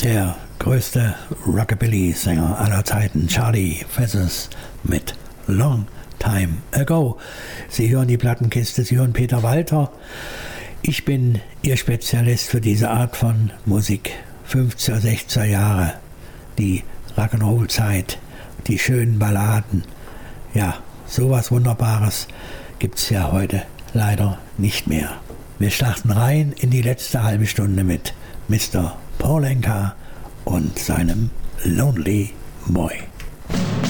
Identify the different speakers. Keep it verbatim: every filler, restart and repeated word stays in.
Speaker 1: Der größte Rockabilly-Sänger aller Zeiten, Charlie Feathers, mit Long Time Ago. Sie hören die Plattenkiste, Sie hören Peter Walter. Ich bin Ihr Spezialist für diese Art von Musik. fünfziger, sechziger Jahre, die Rock'n'Roll-Zeit, die schönen Balladen. Ja, sowas Wunderbares gibt's ja heute leider nicht mehr. Wir starten rein in die letzte halbe Stunde mit Mister Paul Anka und seinem Lonely Boy.